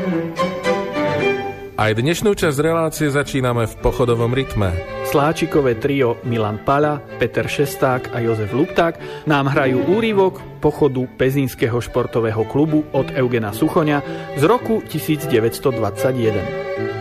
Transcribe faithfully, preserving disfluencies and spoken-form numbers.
Aj dnešnú časť relácie začíname v pochodovom rytme. Sláčikové trio Milan Paľa, Peter Šesták a Jozef Lupták nám hrajú úryvok pochodu Pezínskeho športového klubu od Eugena Suchoňa z roku devätnásť dvadsaťjeden.